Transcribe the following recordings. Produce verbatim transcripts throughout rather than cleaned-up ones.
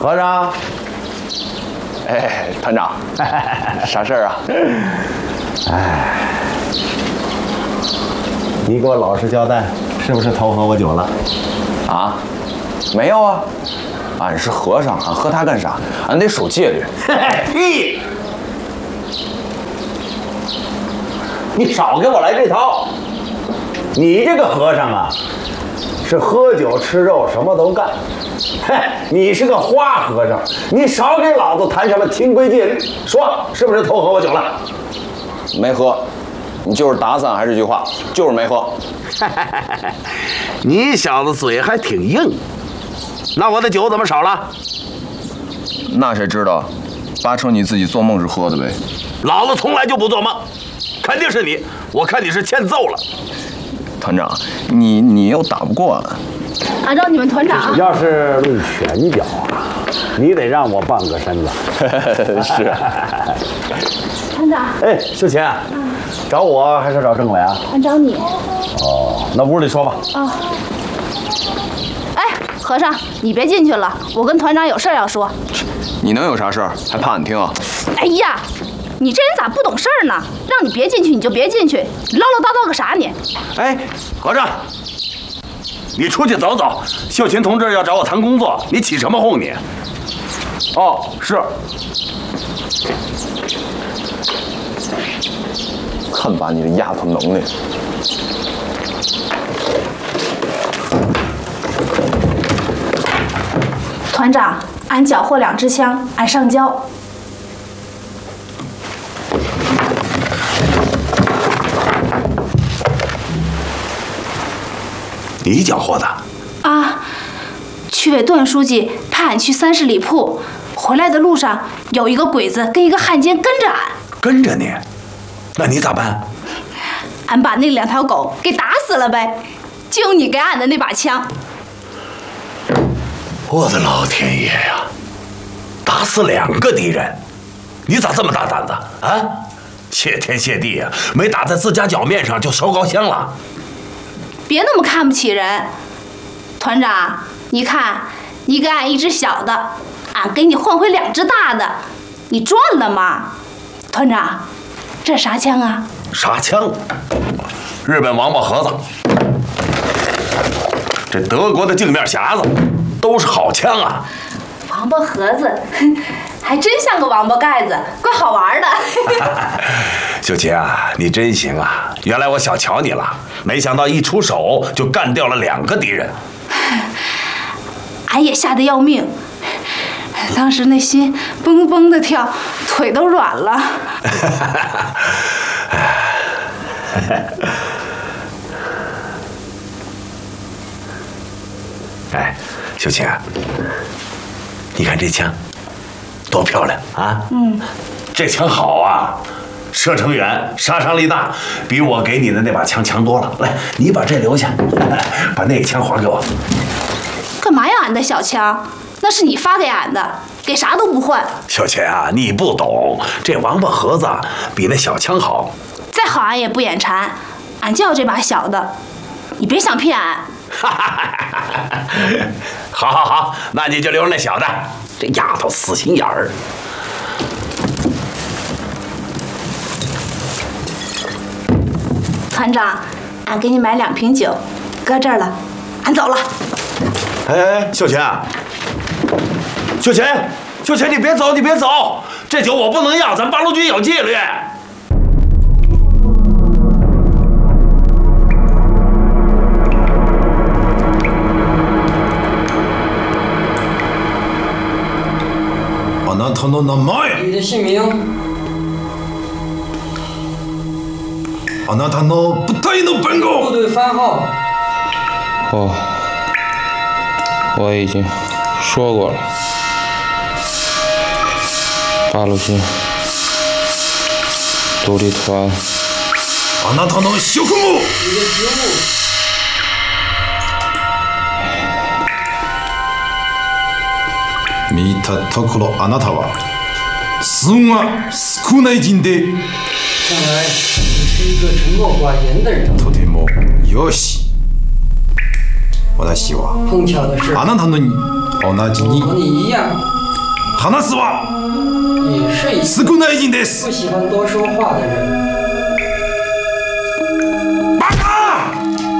和尚。 哎，团长，啥事儿啊？ 哎，你给我老实交代，是不是偷喝我酒了？ 啊，没有啊，俺是和尚，俺喝它干啥？俺得守戒律。 屁！你少给我来这套！你这个和尚啊，是喝酒吃肉什么都干。嘿，你是个花和尚，你少给老子谈什么清规戒律，说是不是偷喝我酒了？ 没喝，你就是打死俺还是这句话，就是没喝。 你小子嘴还挺硬，那我的酒怎么少了？ 那谁知道，八成你自己做梦时喝的呗。 老子从来就不做梦，肯定是你，我看你是欠揍了。 团长，你你又打不过俺。 按照你们团长， 要是论拳脚啊，你得让我半个身子。 是。 团长。 哎，秀琴，嗯，找我还是找政委啊？ 俺找你。 哦，那屋里说吧。 啊、哦。哎，和尚，你别进去了，我跟团长有事要说。 你能有啥事儿？还怕俺听啊？ 哎呀，你这人咋不懂事儿呢？让你别进去你就别进去，唠唠叨叨个啥你？ 哎，和尚。你出去走走，秀琴同志要找我谈工作，你起什么哄你？哦，是。 看把你的丫头能耐！ 团长，俺缴获两支枪，俺上交。 你缴获的？ 啊，区委段书记派俺去三十里铺，回来的路上有一个鬼子跟一个汉奸跟着俺。 跟着你？那你咋办？ 俺把那两条狗给打死了呗，就你给俺的那把枪。 我的老天爷呀！打死两个敌人，你咋这么大胆子啊？谢天谢地呀，没打在自家脚面上就烧高香了。 别那么看不起人，团长，你看，你给俺一只小的，俺给你换回两只大的，你赚了吗？团长，这啥枪啊？ 啥枪？日本王八盒子，这德国的镜面匣子，都是好枪啊！ 王八盒子，还真像个王八盖子，怪好玩的。 秀琴啊，你真行啊！原来我小瞧你了，没想到一出手就干掉了两个敌人。 俺也吓得要命，当时那心蹦蹦的跳，腿都软了。 哎，秀琴，你看这枪多漂亮啊！嗯，这枪好啊，射程远，杀伤力大，比我给你的那把枪强多了。来，你把这留下，把那个枪还给我。 干嘛要俺的小枪？那是你发给俺的，给啥都不换。 小钱啊，你不懂，这王八盒子比那小枪好。 再好俺也不眼馋，俺就要这把小的，你别想骗俺。 好好好，那你就留着那小的。这丫头死心眼儿。 团长，俺给你买两瓶酒，搁这儿了，俺走了。 哎哎，秀琴，秀琴，秀琴，你别走，你别走，这酒我不能要，咱八路军有纪律。あなたの名前。 你的姓名。 あなたの部隊の番号。 部队番号。 哦，我已经说过了。八路军独立团。 あなたの職務。 你的职务。 見たところあなたは数が少ない人で看来你是一个沉默寡言的人。 とてもよし。私は碰巧的是， あなたの同じに和你一样， 話すは也是一少ない人です。 不喜欢多说话的人。 バカ！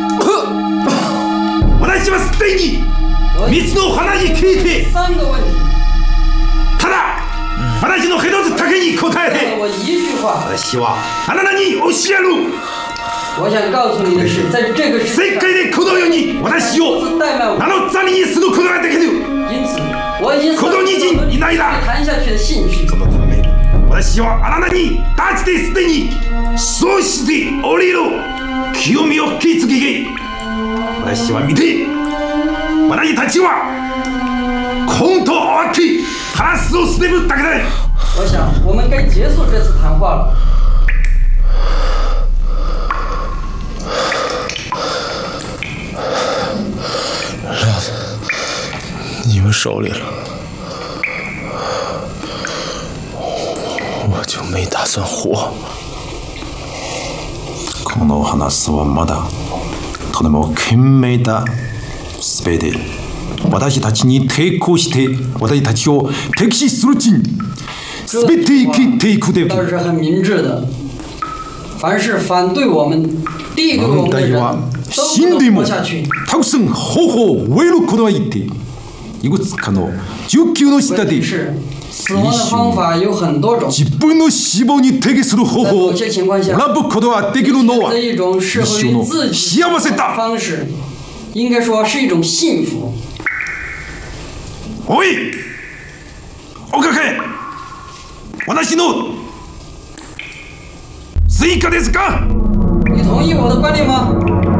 私はすでに三つの話聞いて、 三个问题， ただ私の一つだけに答えて、 我一句话， 私はあなたに教える。 我想告诉你的是，在这个世世界界でこのように私を名の座にすることができる。 因此，我已经このに人いないだ。 谈下去的兴趣。 そのため、私はあなたに立ちてすでにそうしておりる清みを気づき、私は見て、私たちはコントを終わって話をするだけだ。 我想，我们该结束这次谈话了。 你们手里了，我就没打算活。 この話はまだとても賢明だ術で、私たちに抵抗して私たちを敵視する人全て生きていくで。 倒是很明智的。凡是反对我们、敌对我们的人，都不能活下去。 たくさん方法を得ることがいて、いくつかの上級の下で是死亡的方法有很多种。 自分の死亡に適する方法を選ぶことができるのは一种适合于自己幸せだ。 方式，应该说是一种幸福。 おい、おかけ、私の追加ですか？ 你同意我的观点吗？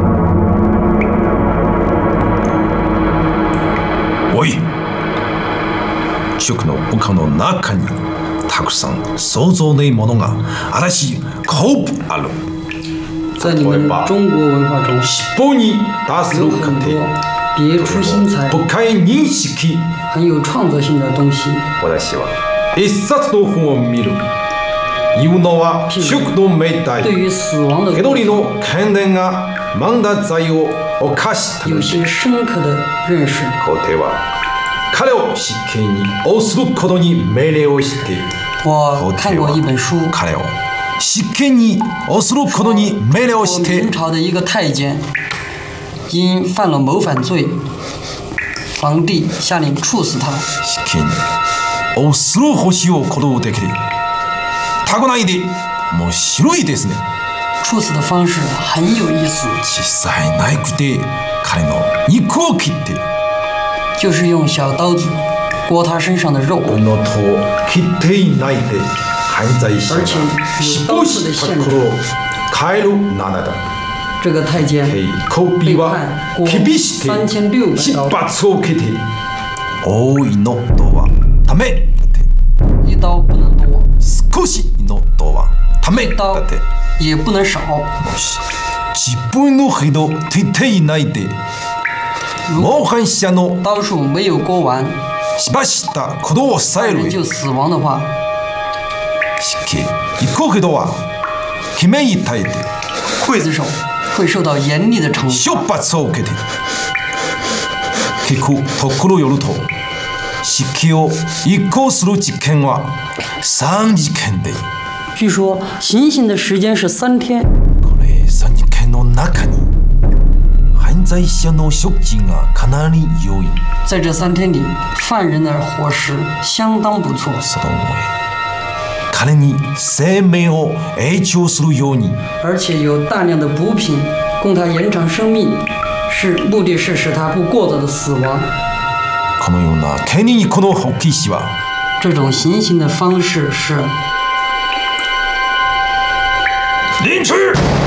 おい、食の部下の中にたくさん想像のものが嵐こうある。 在你们中国文化中， 尻尾に出す有過很多程、 别出心裁、 深い認識。 很有创造性的东西。 私は一冊の本を見る。言うのは食の命題。 对于死亡的手取りの懸念が万田罪を犯したの有で、 些深刻的认识。 皇帝は彼を死刑に応することに命令をして、 我看过一本书， 彼を死刑に応することに命令をし说て、 明朝的一个太监因犯了谋反罪，皇帝下令处死他。 死刑に応する方針を行動できる。タコないで面白いですね。 处死的方式很有意思， 小さいナイフで彼の肉を切って、 就是用小刀子割他身上的肉， この頭を切っていないで犯罪者が死亡した頃を帰るなのだ。 这个太监警備は厳しく出発を受けて、多いのとはため一刀不能多， 少しのとはため一刀だって。 也不能少。 もし自分の非道徹底いないで模範者の刀术没有割完， しばしたことをさえる人就死亡的话， 死刑一個けどは決めに耐えて刽子手会受到严厉的惩出罚。 発を受けて、聞くところによると死刑を一行する事件は三事件で、 据说行刑的时间是三天， これ三事件の中に犯罪者の食事がかなり良い。 在这三天里，犯人的伙食相当不错， その上彼に生命を延長するように、 而且有大量的补品供他延长生命，是目的是使他不过早的死亡。 このような権利にこの法規師は这种行刑的方式是臨終。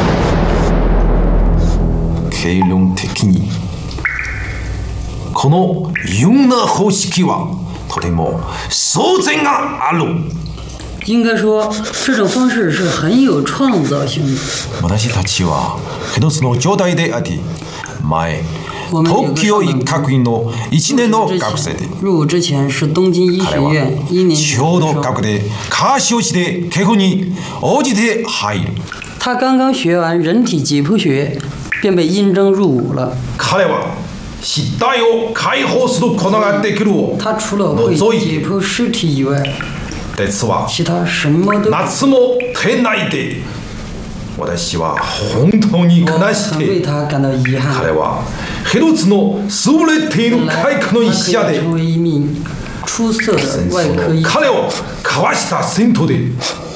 経論的にこのような方式はとても創然がある。 应该说，这种方式是很有创造性的。 私たちは一つの状態であり、前東京医学院のいちねんの学生で、 入伍之前是东京医学院一年级ちょうど的学で科学で稽古に応じて入る。 他刚刚学完人体解剖学，便被应征入伍了。 彼は死体を解放することができるを他除了会除い解て剖尸体以外， 鉄は其他什么都。 夏も手ないで私は本当に我悲し很为くて他感到遗憾。 彼はヘロツの優れている本来海科の医者で他可以成为一名出色的戦外科医。 争の彼をかわした戦闘で